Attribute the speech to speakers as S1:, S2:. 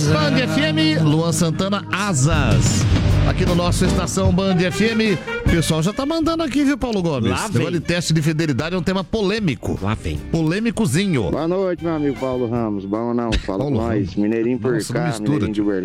S1: Band FM, Luan Santana, Asas. Aqui no nosso Estação Band FM, o pessoal já tá mandando aqui, viu, Paulo Gomes?
S2: Lá vem.
S1: Negócio de teste de fidelidade é um tema polêmico.
S2: Lá vem.
S1: Polêmicozinho.
S3: Boa noite, meu amigo Paulo Ramos. Bom ou não? Fala com nós. Mineirinho por
S1: Nossa,
S3: cá,
S1: não mistura,
S3: Mineirinho de Uberlândia.